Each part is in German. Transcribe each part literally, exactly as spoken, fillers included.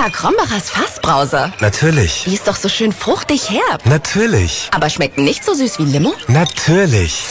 Ah, Krombacher's Fassbrause. Natürlich. Die ist doch so schön fruchtig herb. Natürlich. Aber schmeckt nicht so süß wie Limo? Natürlich.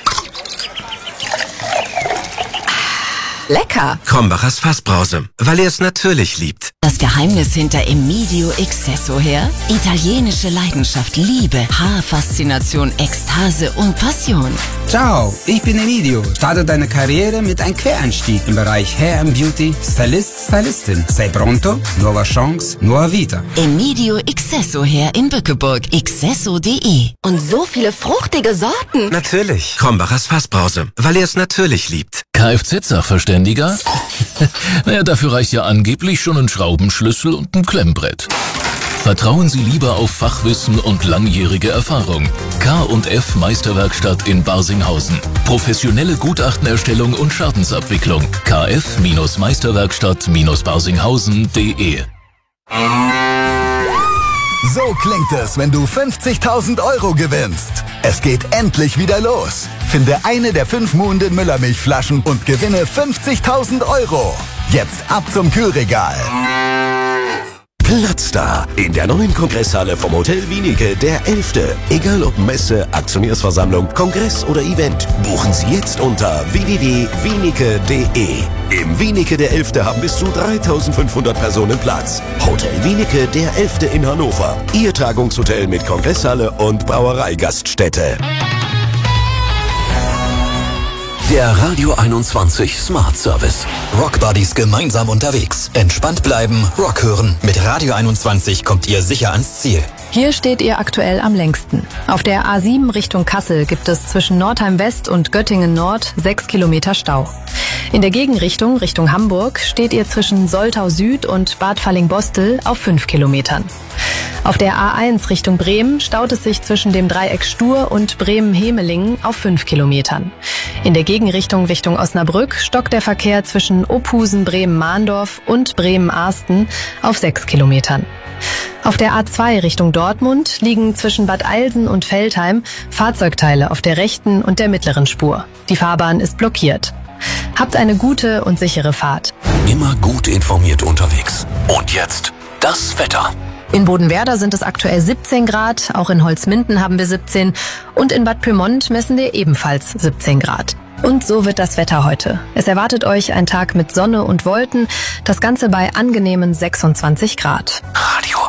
Lecker. Krombacher's Fassbrause, weil er es natürlich liebt. Das Geheimnis hinter Emidio Excesso her? Italienische Leidenschaft, Liebe, Haarfaszination, Ekstase und Passion. Ciao, ich bin Emidio. Starte deine Karriere mit einem Quereinstieg im Bereich Hair and Beauty, Stylist, Stylistin. Sei pronto, nuova chance, nuova vita. Emidio Excesso her in Bückeburg, excesso punkt de. Und so viele fruchtige Sorten. Natürlich. Krombacher's Fassbrause, weil er es natürlich liebt. Kfz-Sachverständiger? Naja, dafür reicht ja angeblich schon ein Schraubenschlüssel und ein Klemmbrett. Vertrauen Sie lieber auf Fachwissen und langjährige Erfahrung. K und F Meisterwerkstatt in Barsinghausen. Professionelle Gutachtenerstellung und Schadensabwicklung. k f Meisterwerkstatt Barsinghausen punkt de. So klingt es, wenn du fünfzigtausend Euro gewinnst. Es geht endlich wieder los. Finde eine der fünf Muhnden Müllermilchflaschen und gewinne fünfzigtausend Euro. Jetzt ab zum Kühlregal. Platz da in der neuen Kongresshalle vom Hotel Wienicke, der elfte. Egal ob Messe, Aktionärsversammlung, Kongress oder Event, buchen Sie jetzt unter w w w punkt wienicke punkt de. Im Wienicke der elfte haben bis zu dreitausendfünfhundert Personen Platz. Hotel Wienicke der elfte in Hannover. Ihr Tagungshotel mit Kongresshalle und Brauereigaststätte. Der Radio einundzwanzig Smart Service. Rock Buddies gemeinsam unterwegs. Entspannt bleiben, Rock hören. Mit Radio einundzwanzig kommt ihr sicher ans Ziel. Hier steht ihr aktuell am längsten. Auf der A sieben Richtung Kassel gibt es zwischen Nordheim West und Göttingen Nord sechs Kilometer Stau. In der Gegenrichtung, Richtung Hamburg, steht ihr zwischen Soltau Süd und Bad Falling-Bostel auf fünf Kilometern. Auf der A eins Richtung Bremen staut es sich zwischen dem Dreieck Stur und Bremen-Hemelingen auf fünf Kilometern. In der Gegenrichtung Richtung Osnabrück stockt der Verkehr zwischen Ophusen, Bremen-Mahndorf und Bremen-Arsten auf sechs Kilometern. Auf der A zwei Richtung Dortmund liegen zwischen Bad Eilsen und Veltheim Fahrzeugteile auf der rechten und der mittleren Spur. Die Fahrbahn ist blockiert. Habt eine gute und sichere Fahrt. Immer gut informiert unterwegs. Und jetzt das Wetter. In Bodenwerder sind es aktuell siebzehn Grad, auch in Holzminden haben wir siebzehn und in Bad Pyrmont messen wir ebenfalls siebzehn Grad. Und so wird das Wetter heute. Es erwartet euch ein Tag mit Sonne und Wolken, das Ganze bei angenehmen sechsundzwanzig Grad. Radio